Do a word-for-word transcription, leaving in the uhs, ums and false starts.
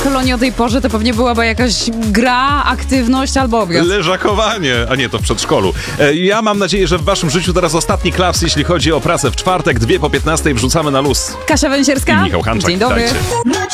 Kolonie o tej porze to pewnie byłaby jakaś gra, aktywność albo obiad. Leżakowanie, a nie, to w przedszkolu. E, Ja mam nadzieję, że w waszym życiu teraz ostatni klaps, jeśli chodzi o pracę w czwartek, dwie po piętnastej wrzucamy na luz. Kasia Węsierska. I Michał Hanczak, Dzień dobry. witajcie.